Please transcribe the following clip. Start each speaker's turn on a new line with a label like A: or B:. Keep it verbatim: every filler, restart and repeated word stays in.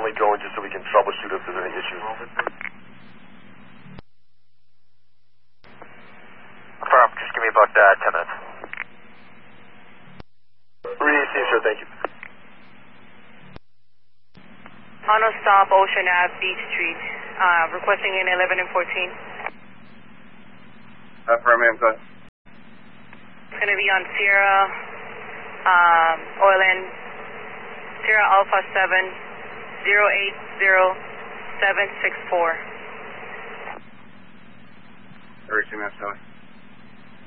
A: currently going just so we can troubleshoot if there's any issues.
B: Affirm, just give me about uh, ten minutes.
A: Receive, sir, thank you.
C: Auto stop, Ocean Ave, Beach Street, uh, requesting in eleven and fourteen.
D: Affirm, ma'am, go ahead.
C: It's going to be on Sierra, um, Oil and Sierra Alpha seven, zero eight zero seven six four.
D: Everything that's going.